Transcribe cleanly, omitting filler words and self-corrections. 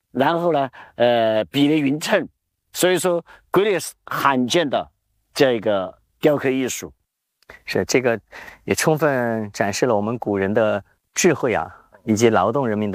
然后呢，比例匀称，所以说格列是罕见的这个雕刻艺术。 是这个也充分展示了我们古人的智慧啊，以及劳动人民的